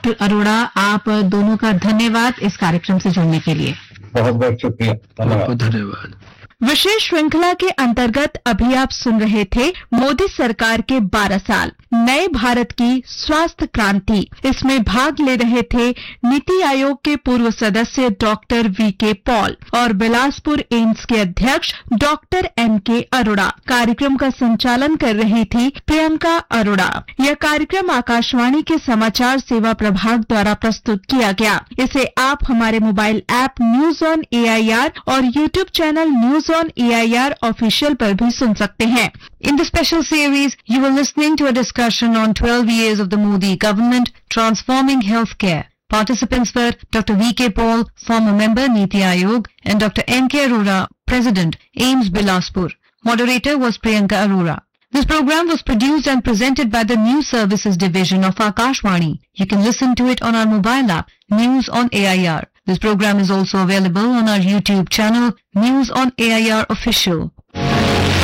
अरोड़ा, आप दोनों का धन्यवाद इस कार्यक्रम से जुड़ने के लिए। बहुत बहुत शुक्रिया, धन्यवाद। विशेष श्रृंखला के अंतर्गत अभी आप सुन रहे थे मोदी सरकार के 12 साल नए भारत की स्वास्थ्य क्रांति। इसमें भाग ले रहे थे नीति आयोग के पूर्व सदस्य डॉक्टर वीके पॉल और बिलासपुर एम्स के अध्यक्ष डॉक्टर एमके अरोड़ा। कार्यक्रम का संचालन कर रही थी प्रियंका अरोड़ा। यह कार्यक्रम आकाशवाणी के समाचार सेवा प्रभाग द्वारा प्रस्तुत किया गया। इसे आप हमारे mobile app news on AIR और YouTube channel news on AIR official पर भी सुन सकते हैं। In the special series, you were listening to a discussion on 12 years of the Modi government transforming healthcare. Participants were Dr. V.K. Paul, former member Niti Aayog, and Dr. M.K. Arora, President, AIIMS Bilaspur. Moderator was Priyanka Arora. This program was produced and presented by the News Services Division of Akashvani. You can listen to it on our mobile app, News on AIR. This program is also available on our YouTube channel, News on AIR Official.